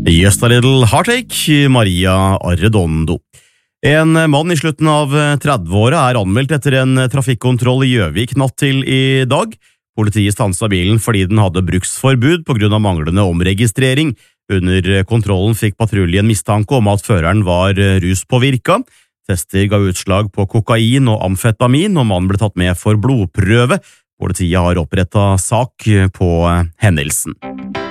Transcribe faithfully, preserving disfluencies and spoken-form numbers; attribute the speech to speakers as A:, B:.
A: Just a little heartache, Maria Arredondo. En mann i slutten av trettiåra er anmeldt etter en trafikkontroll i Gjøvik natt til i dag. Politiet stanset bilen fordi den hadde bruksforbud på grunn av manglende omregistrering. Under kontrollen fikk patruljen mistanke om at føreren var ruspåvirka. Tester ga utslag på kokain og amfetamin, og mannen ble tatt med for blodprøve. Politiet har opprettet sak på hendelsen.